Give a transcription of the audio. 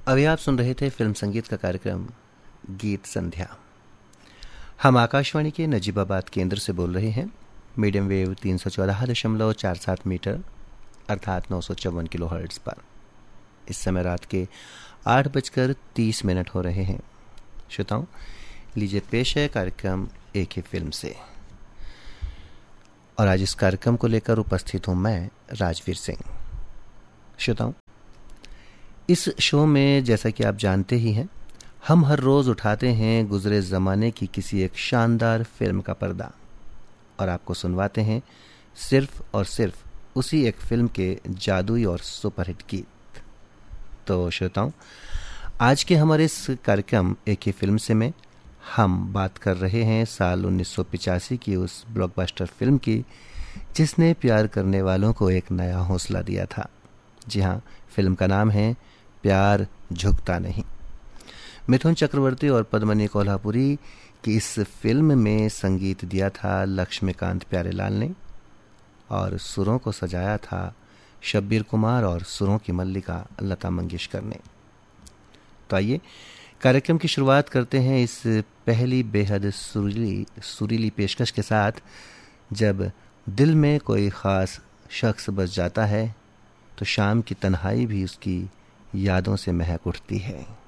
अभी आप सुन रहे थे फिल्म संगीत का कार्यक्रम गीत संध्या। हम आकाशवाणी के नजीबाबाद केंद्र से बोल रहे हैं। मीडियम वेव 314.47 मीटर अर्थात 954 किलो हर्ट्ज पर। इस समय रात के 8:30 हो रहे हैं। श्रोताओं, लीजिए पेश है कार्यक्रम एक ही फिल्म से। और आज इस कार्यक्रम को लेकर उपस्थित हूं मैं, राजवीर सिंह। श्रोताओं, इस शो में जैसा कि आप जानते ही हैं, हम हर रोज उठाते हैं गुजरे ज़माने की किसी एक शानदार फिल्म का पर्दा और आपको सुनवाते हैं सिर्फ और सिर्फ उसी एक फिल्म के जादुई और सुपरहिट गीत। तो श्रोताओं, आज के हमारे इस कार्यक्रम एक ही फिल्म से में हम बात कर रहे हैं साल 1985 की उस ब्लॉकबस्टर फिल्म की जिसने प्यार करने वालों को एक नया हौसला दिया था। जी हाँ, फिल्म का नाम है प्यार झुकता नहीं। मिथुन चक्रवर्ती और पद्मनी कोल्हापुरी की इस फिल्म में संगीत दिया था लक्ष्मीकांत प्यारेलाल ने और सुरों को सजाया था शब्बीर कुमार और सुरों की मल्लिका लता मंगेशकर ने। तो आइए कार्यक्रम की शुरुआत करते हैं इस पहली बेहद सुरीली पेशकश के साथ। जब दिल में कोई ख़ास शख्स बस जाता है तो शाम की तन्हाई भी उसकी यादों से महक उठती है।